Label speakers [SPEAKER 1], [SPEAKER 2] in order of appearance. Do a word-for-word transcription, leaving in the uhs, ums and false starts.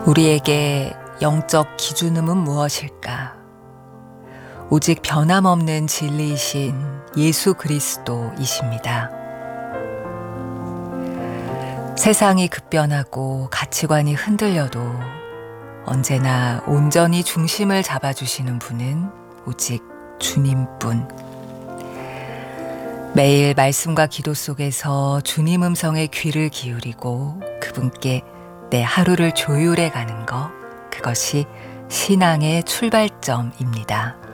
[SPEAKER 1] 우리에게 영적 기준음은 무엇일까? 오직 변함없는 진리이신 예수 그리스도이십니다. 세상이 급변하고 가치관이 흔들려도 언제나 온전히 중심을 잡아주시는 분은 오직 주님뿐. 매일 말씀과 기도 속에서 주님 음성에 귀를 기울이고 그분께 내 하루를 조율해 가는 것, 그것이 신앙의 출발점입니다.